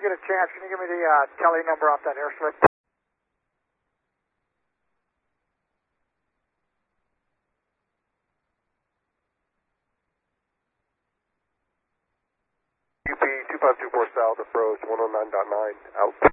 you get a chance, can you give me the tele number off that airstrip? UP 2524 south, approach 109.9, out.